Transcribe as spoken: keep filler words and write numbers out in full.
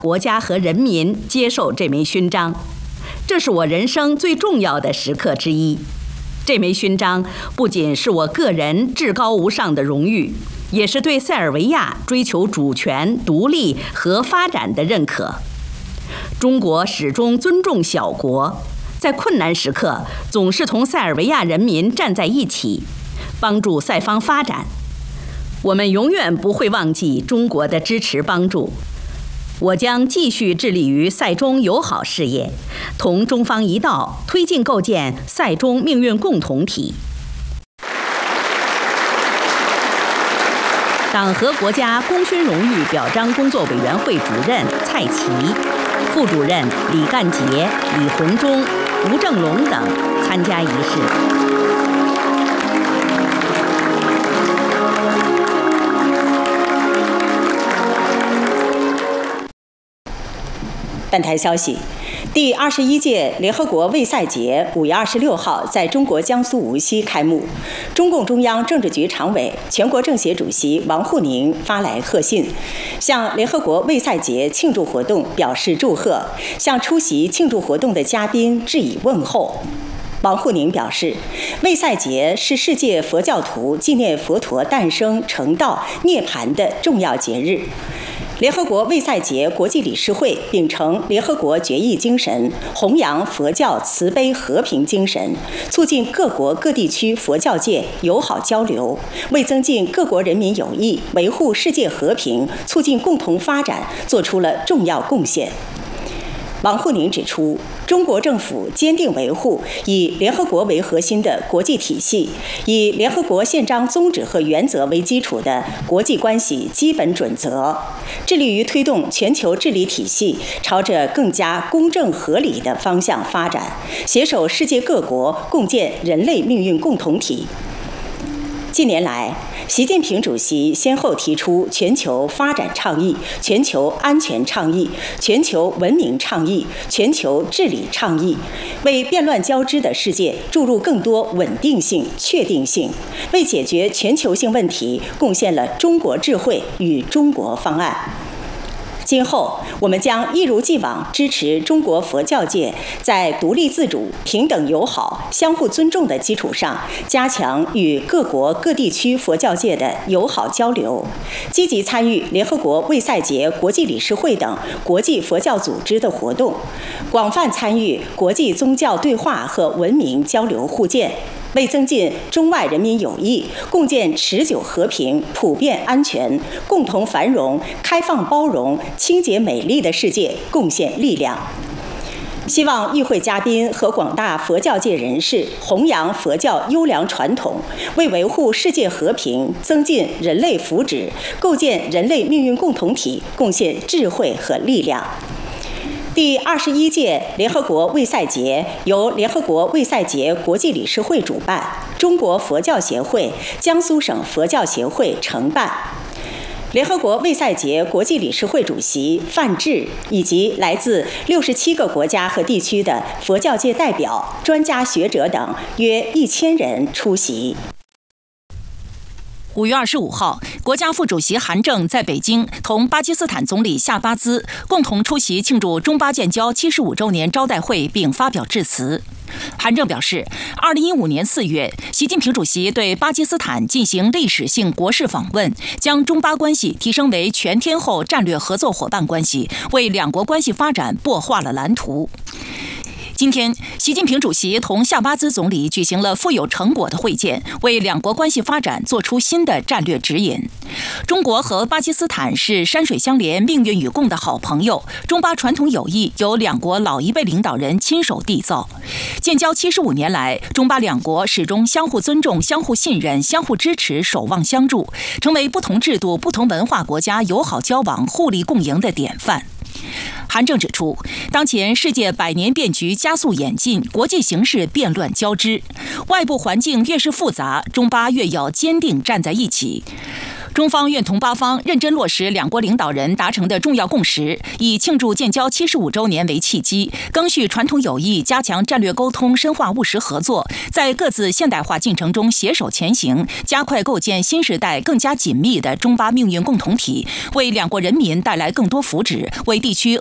国家和人民接受这枚勋章，这是我人生最重要的时刻之一。这枚勋章不仅是我个人至高无上的荣誉，也是对塞尔维亚追求主权、独立和发展的认可。中国始终尊重小国，在困难时刻总是同塞尔维亚人民站在一起，帮助塞方发展。我们永远不会忘记中国的支持帮助。我将继续致力于塞中友好事业，同中方一道推进构建塞中命运共同体。党和国家功勋荣誉表彰工作委员会主任蔡奇、副主任李干杰、李鸿忠、吴正龙等参加仪式。 本台消息，第二十一届联合国卫塞节五月二十六号在中国江苏无锡开幕。中共中央政治局常委、全国政协主席王沪宁发来贺信，向联合国卫塞节庆祝活动表示祝贺，向出席庆祝活动的嘉宾致以问候。王沪宁表示，卫塞节是世界佛教徒纪念佛陀诞生、成道、涅槃的重要节日。联合国卫塞节国际理事会秉承联合国决议精神，弘扬佛教慈悲和平精神，促进各国各地区佛教界友好交流，为增进各国人民友谊、维护世界和平、促进共同发展做出了重要贡献。王沪宁指出，中国政府坚定维护以联合国为核心的国际体系，以联合国宪章宗旨和原则为基础的国际关系基本准则，致力于推动全球治理体系朝着更加公正合理的方向发展，携手世界各国共建人类命运共同体。近年来，习近平主席先后提出全球发展倡议、全球安全倡议、全球文明倡议、全球治理倡议，为变乱交织的世界注入更多稳定性、确定性，为解决全球性问题贡献了中国智慧与中国方案。今后，我们将一如既往支持中国佛教界在独立自主、平等友好、相互尊重的基础上，加强与各国各地区佛教界的友好交流，积极参与联合国卫塞节国际理事会等国际佛教组织的活动，广泛参与国际宗教对话和文明交流互鉴，为增进中外人民友谊、共建持久和平、普遍安全、共同繁荣、开放包容、清洁美丽的世界贡献力量。希望与会嘉宾和广大佛教界人士弘扬佛教优良传统，为维护世界和平、增进人类福祉、构建人类命运共同体贡献智慧和力量。第二十一届联合国卫塞节由联合国卫塞节国际理事会主办，中国佛教协会、江苏省佛教协会承办。联合国卫塞节国际理事会主席范志以及来自六十七个国家和地区的佛教界代表、专家学者等约一千人出席。 五月二十五号，国家副主席韩正在北京同巴基斯坦总理夏巴兹共同出席庆祝中巴建交七十五周年招待会，并发表致辞。韩正表示，二零一五年四月，习近平主席对巴基斯坦进行历史性国事访问，将中巴关系提升为全天候战略合作伙伴关系，为两国关系发展擘画了蓝图。今天，习近平主席同夏巴兹总理举行了富有成果的会见，为两国关系发展做出新的战略指引。中国和巴基斯坦是山水相连、命运与共的好朋友，中巴传统友谊由两国老一辈领导人亲手缔造。建交七十五年来，中巴两国始终相互尊重、相互信任、相互支持、守望相助，成为不同制度、不同文化国家友好交往、互利共赢的典范。韩正指出，当前世界百年变局加速演进，国际形势变乱交织，外部环境越是复杂，中巴越要坚定站在一起。 中方愿同巴方认真落实两国领导人达成的重要共识，以庆祝建交七十五周年为契机，赓续传统友谊，加强战略沟通，深化务实合作，在各自现代化进程中携手前行，加快构建新时代更加紧密的中巴命运共同体，为两国人民带来更多福祉，为地区